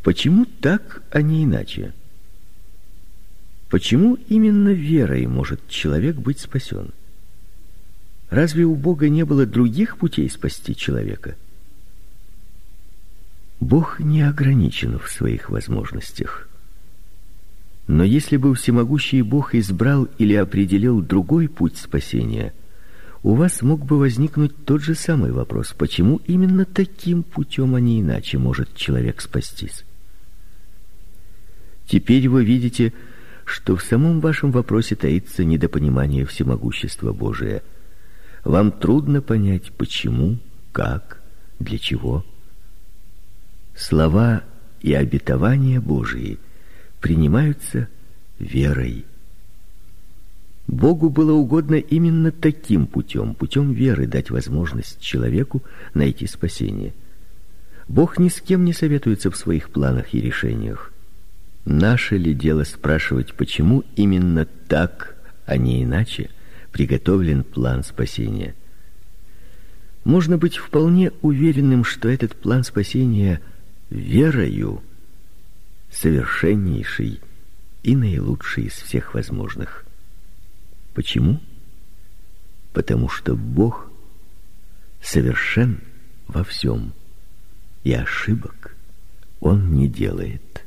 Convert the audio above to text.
Почему так, а не иначе? Почему именно верой может человек быть спасен? Разве у Бога не было других путей спасти человека? Бог не ограничен в своих возможностях. Но если бы всемогущий Бог избрал или определил другой путь спасения, у вас мог бы возникнуть тот же самый вопрос: почему именно таким путем, а не иначе, может человек спастись? Теперь вы видите, что в самом вашем вопросе таится недопонимание всемогущества Божия. Вам трудно понять, почему, как, для чего. Слова и обетования Божии принимаются верой. Богу было угодно именно таким путем, путем веры, дать возможность человеку найти спасение. Бог ни с кем не советуется в своих планах и решениях. Наше ли дело спрашивать, почему именно так, а не иначе, приготовлен план спасения? Можно быть вполне уверенным, что этот план спасения верою совершеннейший и наилучший из всех возможных. Почему? Потому что Бог совершен во всем, и ошибок Он не делает.